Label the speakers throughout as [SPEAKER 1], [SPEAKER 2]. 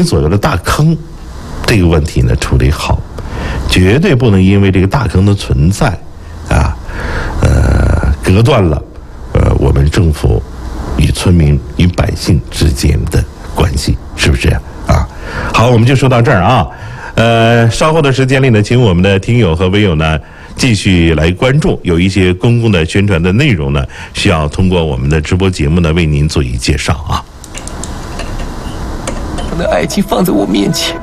[SPEAKER 1] 左右的大坑，这个问题呢处理好，绝对不能因为这个大坑的存在啊，隔断了我们政府与村民与百姓之间的关系，是不是啊？好，我们就说到这儿啊。稍后的时间里呢，请我们的听友和微友呢继续来关注，有一些公共的宣传的内容呢，需要通过我们的直播节目呢为您做一介绍啊。
[SPEAKER 2] 他的爱情放在我面前。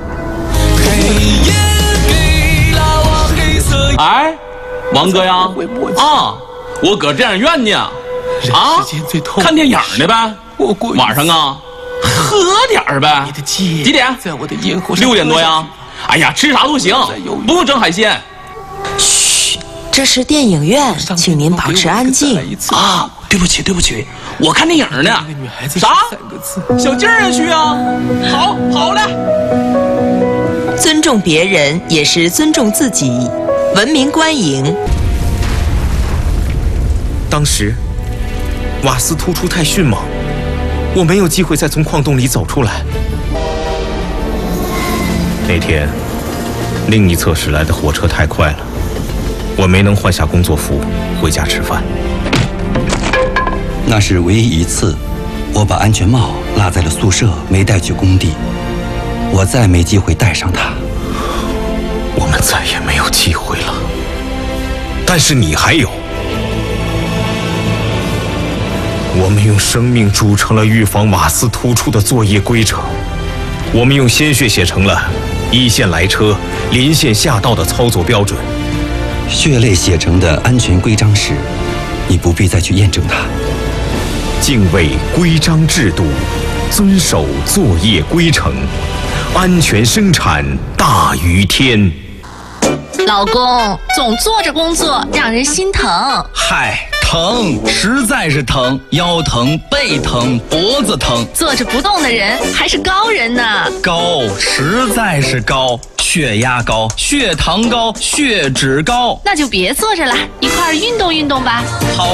[SPEAKER 3] 哎，王哥呀，啊，我搁电影院呢，啊，看电影呢呗。晚上啊，喝点儿呗。几点？
[SPEAKER 2] 在我的咽喉上。
[SPEAKER 3] 6点多呀。哎呀，吃啥都行，不用整海鲜。
[SPEAKER 4] 嘘，这是电影院，请您保持安静。
[SPEAKER 3] 啊，对不起，我看电影呢。啥？小静儿也去啊？好嘞。
[SPEAKER 4] 尊重别人也是尊重自己，文明观影。
[SPEAKER 5] 当时瓦斯突出太迅猛，我没有机会再从矿洞里走出来。那天另一侧驶来的火车太快了，我没能换下工作服回家吃饭。
[SPEAKER 6] 那是唯一一次我把安全帽落在了宿舍，没带去工地，我再没机会戴上它。
[SPEAKER 5] 我们再也没有机会了，但是你还有。我们用生命铸成了预防瓦斯突出的作业规程，我们用鲜血写成了一线来车、临线下道的操作标准。
[SPEAKER 6] 血泪写成的安全规章时，你不必再去验证它。
[SPEAKER 5] 敬畏规章制度，遵守作业规程，安全生产大于天。
[SPEAKER 7] 老公总坐着工作，让人心疼。
[SPEAKER 8] 嗨，疼，实在是疼，腰疼、背疼、脖子疼。
[SPEAKER 7] 坐着不动的人还是高人呢。
[SPEAKER 8] 高，实在是高，血压高，血糖高，血脂高。
[SPEAKER 7] 那就别坐着了，一块儿运动运动吧。
[SPEAKER 8] 好。